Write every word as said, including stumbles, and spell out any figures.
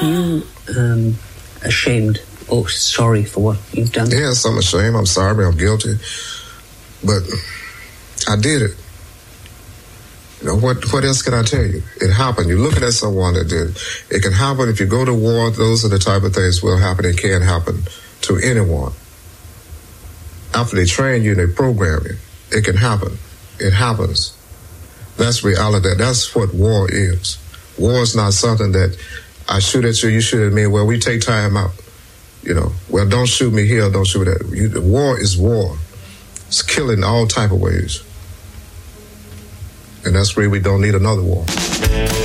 you um, ashamed or sorry for what you've done? Yes, I'm ashamed. I'm sorry. I'm guilty. But I did it. You know, what, what else can I tell you? It happened. You're looking at someone that did it. It can happen if you go to war. Those are the type of things will happen. It can happen to anyone. After they train you and they program you, it can happen. It happens. That's reality. That's what war is. War is not something that I shoot at you, you shoot at me. Well, we take time out. You know, well, don't shoot me here, don't shoot me there. You, the war is war. It's killing all type of ways. And that's where we don't need another war.